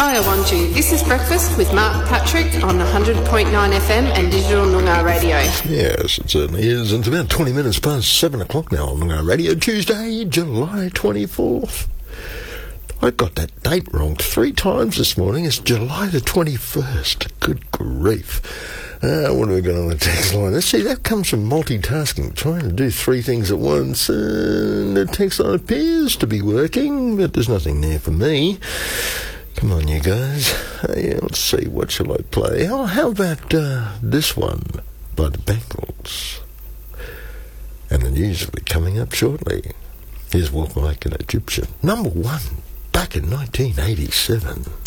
Hi, I want you. This is Breakfast with Mark Patrick on 100.9 FM and Digital Noongar Radio. Yes, it certainly is. And it's about 20 minutes past 7 o'clock now on Noongar Radio, Tuesday, July 24th. I got that date wrong 3 times this morning. It's July the 21st. Good grief. What have we got on the text line? Let's see, that comes from multitasking, trying to do 3 things at once. The text line appears to be working, but there's nothing there for me. Come on, you guys. Yeah, let's see, what shall I play? Oh, how about this one by the Bangles? And the news will be coming up shortly. Here's Walk Like an Egyptian. Number 1, back in 1987.